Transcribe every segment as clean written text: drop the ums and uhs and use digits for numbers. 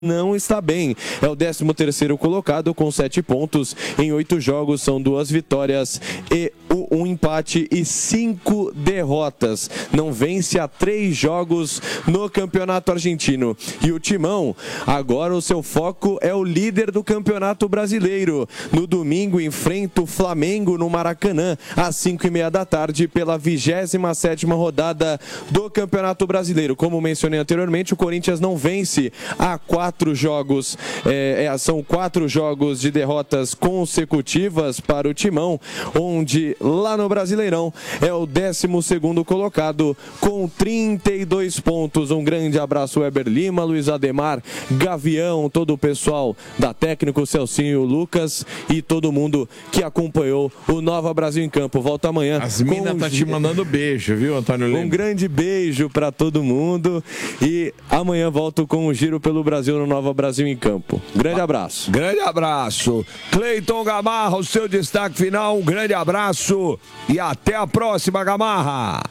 não está bem. É o 13º colocado com 7 pontos em 8 jogos, são 2 vitórias e um empate e 5 derrotas. Não vence há 3 jogos no Campeonato Argentino. E o Timão, agora o seu foco é o líder do Campeonato Brasileiro. No domingo enfrenta o Flamengo no Maracanã às 5h30 da tarde pela 27ª rodada do Campeonato Brasileiro. Como mencionei anteriormente, o Corinthians não vence há 4 jogos, são 4 jogos de derrotas consecutivas para o Timão, onde lá no Brasileirão é o 12º colocado com 32 pontos. Um grande abraço, Weber Lima, Luiz Ademar, Gavião, todo o pessoal da técnico, Celcinho, Lucas e todo mundo que acompanhou o Nova Brasil em Campo. Volta amanhã. As minas tá te mandando beijo, viu, Antônio Lima? Um grande beijo para todo mundo e amanhã volto com o Giro pelo Brasil no Nova Brasil em Campo. Grande abraço. Grande abraço. Cleiton Gamarra, o seu destaque final. Um grande abraço e até a próxima, Gamarra.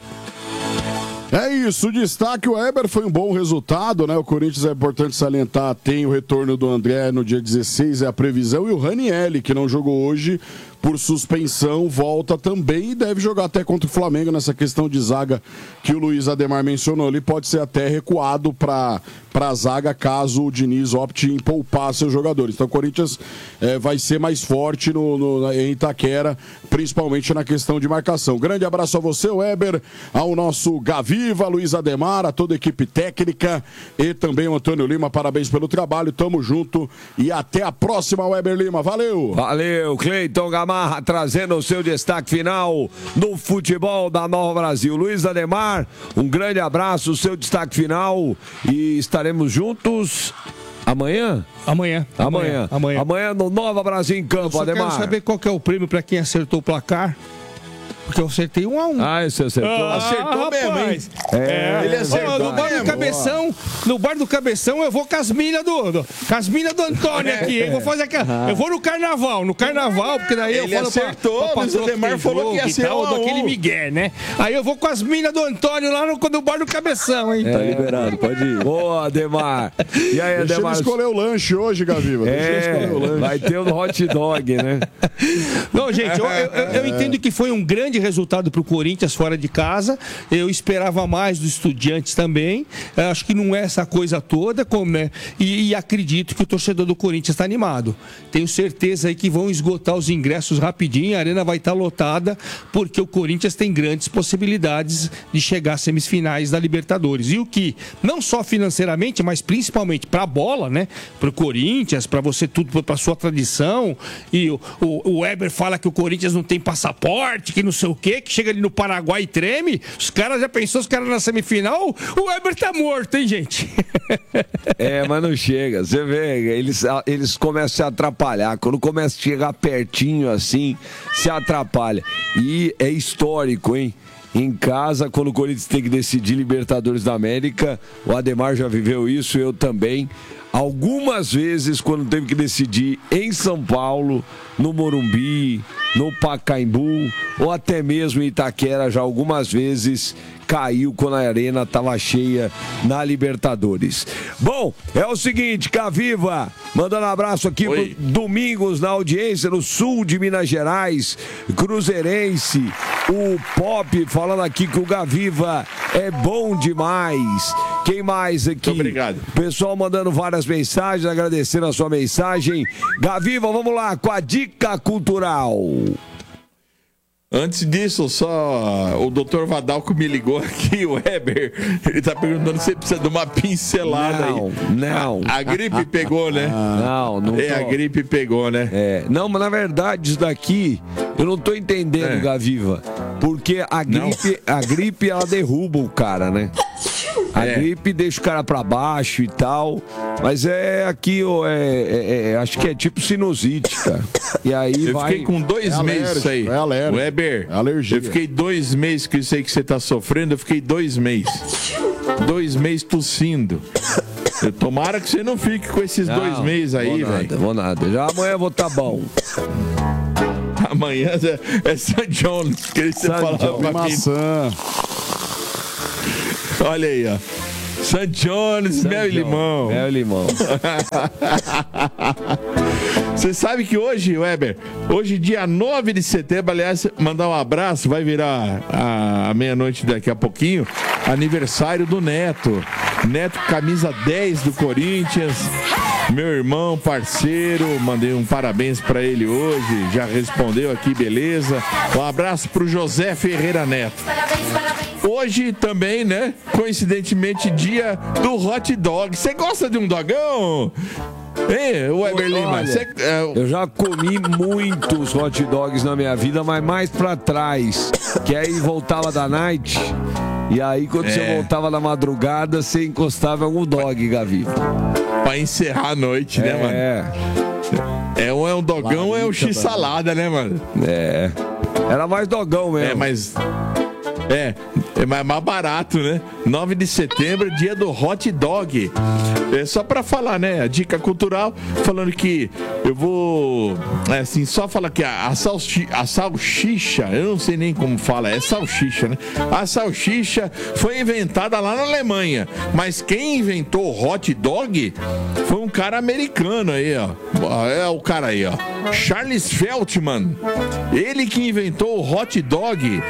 É isso, o destaque, o Weber foi um bom resultado, né? O Corinthians, é importante salientar, tem o retorno do André no dia 16, é a previsão, e o Ranieri, que não jogou hoje por suspensão, volta também e deve jogar até contra o Flamengo nessa questão de zaga que o Luiz Ademar mencionou. Ele pode ser até recuado para a zaga caso o Diniz opte em poupar seus jogadores. Então o Corinthians vai ser mais forte em Itaquera, principalmente na questão de marcação. Grande abraço a você, Weber, ao nosso Gaviva, Luiz Ademar, a toda a equipe técnica e também o Antônio Lima. Parabéns pelo trabalho, tamo junto e até a próxima, Weber Lima. Valeu! Valeu, Cleiton Gamarra, trazendo o seu destaque final no futebol da Nova Brasil. Luiz Ademar, um grande abraço, o seu destaque final e estaremos juntos amanhã? Amanhã no Nova Brasil em Campo, eu Ademar. Quero saber qual que é o prêmio para quem acertou o placar. Porque eu acertei 1-1. Ah, você acertou? Acertou mesmo, hein? Ele acertou. No bar do Cabeção eu vou com as minas do Antônio aqui. Eu vou fazer eu vou no carnaval, porque daí ele eu falo acertou, pra o Ademar falou que ia ser daquele Miguel, né? Aí eu vou com as minas do Antônio lá no bar do Cabeção, hein? Tá liberado, pode ir. Boa, Ademar. E aí, Deixa Ademar? ele escolher o lanche hoje, Gaviva. Deixa ele escolher o lanche. Vai ter o hot dog, né? Não, gente, eu entendo que foi um grande resultado para o Corinthians fora de casa. Eu esperava mais dos Estudiantes também. Acho que não é essa coisa toda, e acredito que o torcedor do Corinthians está animado. Tenho certeza aí que vão esgotar os ingressos rapidinho. A arena vai estar lotada porque o Corinthians tem grandes possibilidades de chegar às semifinais da Libertadores. E o que, não só financeiramente, mas principalmente para a bola, né? Para o Corinthians, para você tudo, para sua tradição. E o Weber fala que o Corinthians não tem passaporte, que não sei o quê, que chega ali no Paraguai e treme. Os caras já pensou, os caras na semifinal, o Weber tá morto, hein, gente? Mas não chega. Você vê, eles começam a se atrapalhar. Quando começa a chegar pertinho assim, se atrapalha. E é histórico, hein? Em casa, quando o Corinthians tem que decidir Libertadores da América, o Ademar já viveu isso, eu também. Algumas vezes, quando teve que decidir em São Paulo, no Morumbi, no Pacaembu, ou até mesmo em Itaquera, já algumas vezes caiu quando a arena estava cheia na Libertadores. Bom, é o seguinte, Gaviva, mandando abraço aqui pro Domingos na audiência no sul de Minas Gerais, Cruzeirense, o Pop falando aqui que o Gaviva é bom demais. Quem mais aqui? Muito obrigado. Pessoal mandando várias mensagens, agradecendo a sua mensagem. Gaviva, vamos lá com a dica cultural. Antes disso, só o doutor Vadalco me ligou aqui, o Weber, ele tá perguntando se você precisa de uma pincelada aí. Não. A gripe pegou, né? Não. A gripe pegou, né? Não, mas na verdade isso daqui, eu não tô entendendo, Gaviva, porque a gripe ela derruba o cara, né? A gripe deixa o cara pra baixo e tal, mas aqui, acho que é tipo sinusite, cara. E aí eu fiquei com 2 meses isso aí. É alérgico. Weber, alergia. Eu fiquei 2 meses que isso aí que você tá sofrendo, eu fiquei 2 meses. 2 meses tossindo. Tomara que você não fique com esses 2 meses aí, velho. Vou nada. Já amanhã eu vou tá bom. Amanhã é São John, que você falava pra maçã. Olha aí, ó. St. John's, mel e limão. Mel e limão. Você sabe que hoje, Weber, hoje dia 9 de setembro, aliás, mandar um abraço, vai virar a meia-noite daqui a pouquinho, aniversário do Neto. Neto, camisa 10 do Corinthians, meu irmão, parceiro, mandei um parabéns pra ele hoje, já respondeu aqui, beleza. Um abraço pro José Ferreira Neto. Hoje também, né, coincidentemente, dia do hot dog. Você gosta de um dogão? Ei, Weber Lima, eu já comi muitos hot dogs na minha vida, mas mais pra trás, que aí voltava da night, e aí quando você voltava na madrugada, você encostava em algum dog, Gavi. Pra encerrar a noite, né, mano? É um dogão ou é um x-salada, né, mano? Era mais dogão mesmo. É mais barato, né? 9 de setembro, dia do hot dog. É só pra falar, né? A dica cultural, falando que eu vou... assim, só falar que a salsicha, eu não sei nem como fala, é salsicha, né? A salsicha foi inventada lá na Alemanha, mas quem inventou o hot dog foi um cara americano aí, ó. É o cara aí, ó. Charles Feltman. Ele que inventou o hot dog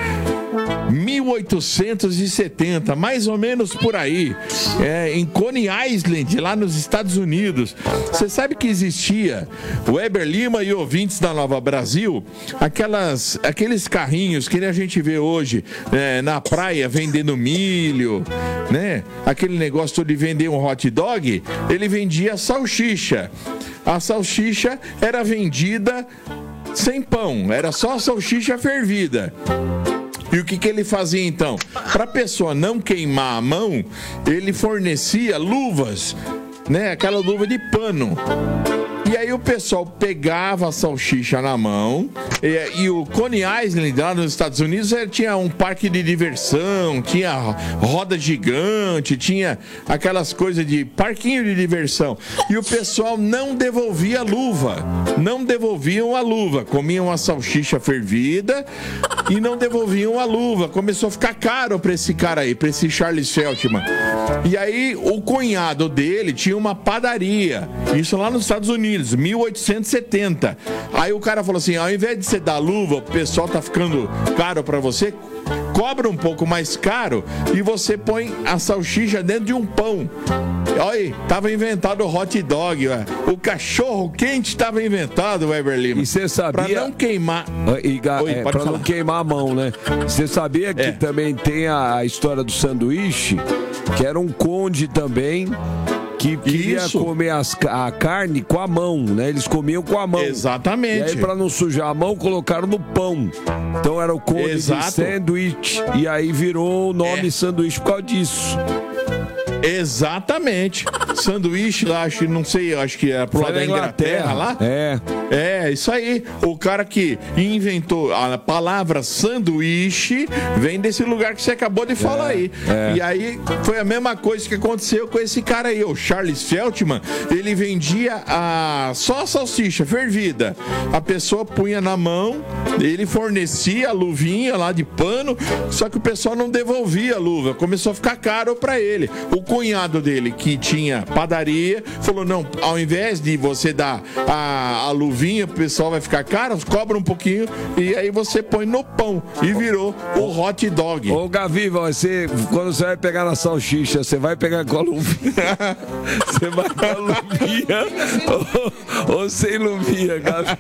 1870, mais ou menos por aí, em Coney Island, lá nos Estados Unidos. Você sabe que existia, Weber Lima e ouvintes da Nova Brasil, aqueles carrinhos que a gente vê hoje na praia vendendo milho, né? Aquele negócio de vender um hot dog, ele vendia salsicha. A salsicha era vendida sem pão, era só salsicha fervida. E o que ele fazia então? Para a pessoa não queimar a mão, ele fornecia luvas, né? Aquela luva de pano. E aí o pessoal pegava a salsicha na mão e o Coney Island, lá nos Estados Unidos, tinha um parque de diversão, tinha roda gigante, tinha aquelas coisas de parquinho de diversão. E o pessoal não devolvia a luva, não devolviam a luva, comiam a salsicha fervida e não devolviam a luva. Começou a ficar caro para esse cara aí, para esse Charles Feltman. E aí o cunhado dele tinha uma padaria, isso lá nos Estados Unidos, 1870. Aí o cara falou assim, ao invés de você dar luva, o pessoal tá ficando caro pra você, cobra um pouco mais caro e você põe a salsicha dentro de um pão. Olha aí, tava inventado o hot dog, ué. O cachorro quente tava inventado, Weber Lima. E você sabia... Pra não queimar... pra não queimar a mão, né? Você sabia que também tem a história do sanduíche, que era um conde também... que queria comer a carne com a mão, né? Eles comiam com a mão. Exatamente. E aí, pra não sujar a mão, colocaram no pão. Então era o conde de sanduíche. E aí virou o nome sanduíche por causa disso. Exatamente. Sanduíche lá, não sei, acho que é pro lado da Inglaterra lá. Isso aí. O cara que inventou a palavra sanduíche vem desse lugar que você acabou de falar aí. E aí foi a mesma coisa que aconteceu com esse cara aí, o Charles Feltman. Ele vendia só a salsicha fervida. A pessoa punha na mão, ele fornecia a luvinha lá de pano, só que o pessoal não devolvia a luva. Começou a ficar caro pra ele. O cunhado dele, que tinha padaria, falou, não, ao invés de você dar a luvinha, o pessoal vai ficar caro, cobra um pouquinho e aí você põe no pão. E virou o hot dog. Ô, Gavi, quando você vai pegar na salsicha, você vai pegar com a luvinha? Você vai com a luvinha ou sem luvinha, Gavi?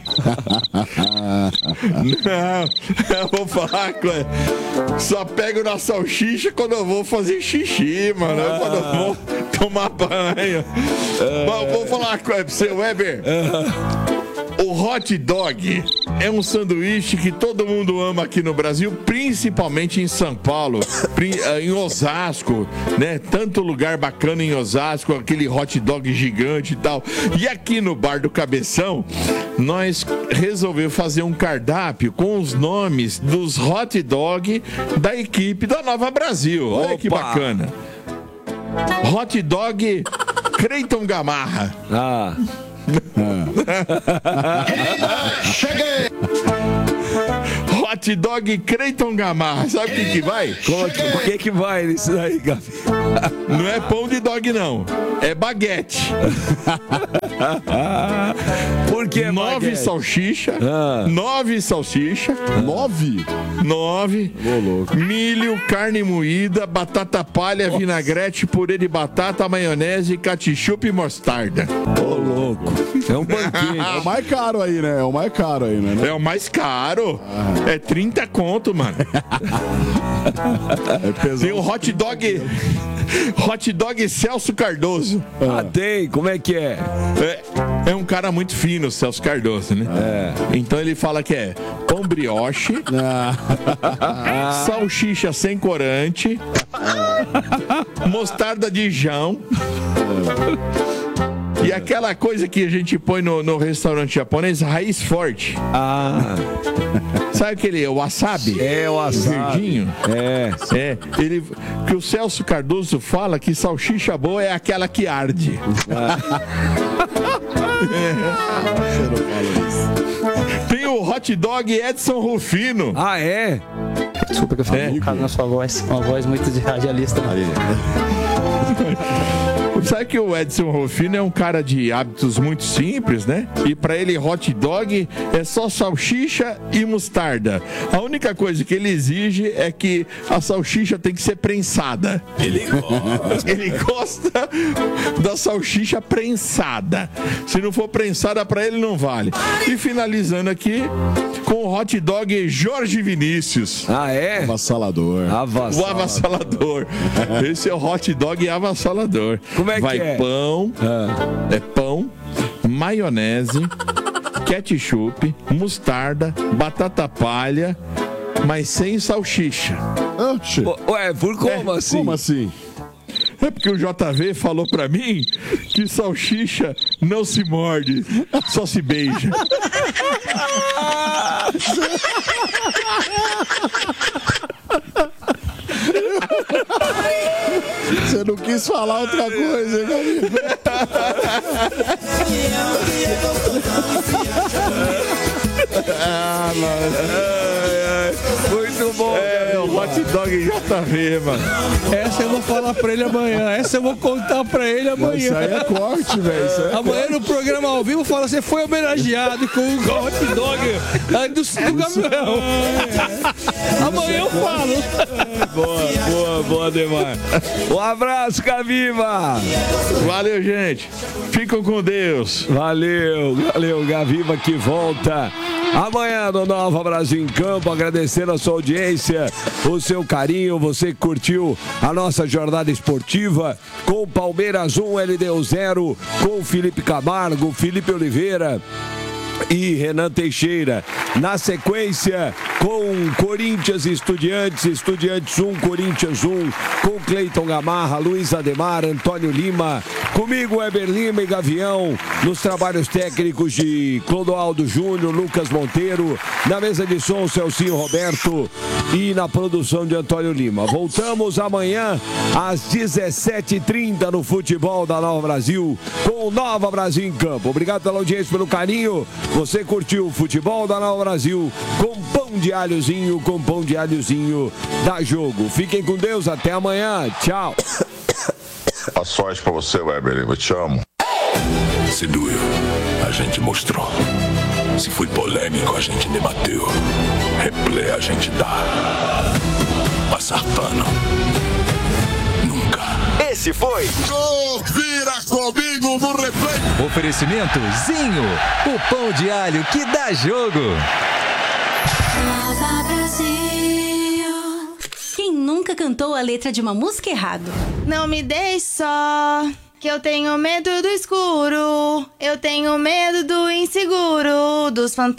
Não, eu vou falar, só pego na salsicha quando eu vou fazer xixi, mano. Quando eu vou tomar banho. Mas vou falar pra você, Weber. O hot dog é um sanduíche que todo mundo ama aqui no Brasil, principalmente em São Paulo, em Osasco, né? Tanto lugar bacana em Osasco, aquele hot dog gigante e tal. E aqui no Bar do Cabeção, nós resolvemos fazer um cardápio com os nomes dos hot dog da equipe da Nova Brasil. Olha que bacana. Hot dog Creiton Gamarra. Cheguei! hot dog Cleiton Gamarra. Sabe o que vai? O que vai nisso daí, Gabi? Não é pão de dog, não. É baguete. Por que 9 salsicha. 9 salsicha. 9? 9. Milho, carne moída, batata palha, vinagrete, purê de batata, maionese, ketchup e mostarda. Ô, louco. É um banquinho. É o mais caro aí, né? É o mais caro aí, né? É o mais caro. É 30 conto, mano. Tem um hot dog. Hot dog Celso Cardoso. Tem. Como é que é? É um cara muito fino, o Celso Cardoso, né? Então ele fala que é pão brioche, salsicha sem corante, mostarda de Dijon. E aquela coisa que a gente põe no restaurante japonês, raiz forte. Sabe aquele wasabi? É, o wasabi. Verdinho? Que o Celso Cardoso fala que salsicha boa é aquela que arde. Tem o hot dog Edson Rufino. É? Desculpa que eu falei na sua voz. Uma voz muito de radialista. Sabe que o Edson Rufino é um cara de hábitos muito simples, né? E pra ele hot dog é só salsicha e mostarda. A única coisa que ele exige é que a salsicha tem que ser prensada. Ele gosta da salsicha prensada. Se não for prensada pra ele não vale. E finalizando aqui com o hot dog Jorge Vinícius. É? Avassalador. O avassalador. Esse é o hot dog avassalador. Como é que vai é? Pão, pão, maionese, ketchup, mostarda, batata palha, mas sem salsicha. Ué, por como assim? Como assim? É porque o JV falou pra mim que salsicha não se morde, só se beija. Você não quis falar outra coisa, né, amigo? Muito bom. O hot dog JV, mano. Essa eu vou falar pra ele amanhã. Essa eu vou contar pra ele amanhã. Isso aí é corte, velho. Amanhã no programa ao vivo fala, você foi homenageado com o hot dog do caminhão. Amanhã eu falo. Boa, Demar. Um abraço, Gaviva. Valeu, gente. Ficam com Deus. Valeu, Gaviva que volta amanhã no Nova Brasil em Campo, agradecendo a sua audiência, o seu carinho, você que curtiu a nossa jornada esportiva com Palmeiras 1, LDU 0, com Felipe Camargo, Felipe Oliveira e Renan Teixeira. Na sequência, com Corinthians e Estudiantes, Estudiantes 1, Corinthians 1, com Cleiton Gamarra, Luiz Ademar, Antônio Lima, comigo Weber Lima e Gavião, nos trabalhos técnicos de Clodoaldo Júnior, Lucas Monteiro, na mesa de som Celcinho Roberto e na produção de Antônio Lima. Voltamos amanhã às 17h30 no Futebol da Nova Brasil, com o Nova Brasil em Campo. Obrigado pela audiência, pelo carinho. Você curtiu o Futebol da Nova Brasil com pão de alhozinho da Jogo. Fiquem com Deus, até amanhã. Tchau. A sorte pra você, Weber, eu te amo. Se doeu, a gente mostrou. Se foi polêmico, a gente debateu. Replay a gente dá. Passar pano. Nunca. Esse foi Vira comigo no replay. Oferecimento Zinho, o pão de alho que dá jogo. Nova Brasil. Quem nunca cantou a letra de uma música errado? Não me deixe só, que eu tenho medo do escuro. Eu tenho medo do inseguro, dos fantasmas.